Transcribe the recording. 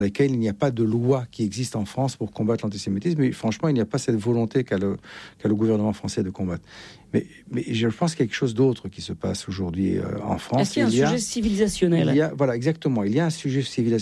lesquels il n'y a pas de loi qui existe en France pour combattre l'antisémitisme. Mais franchement, il n'y a pas cette volonté qu'a le gouvernement français de combattre. Mais je pense qu'il y a quelque chose d'autre qui se passe aujourd'hui en France. Est-ce qu'il y a un sujet civilisationnel ? Voilà, exactement. Il y a un sujet civilisationnel.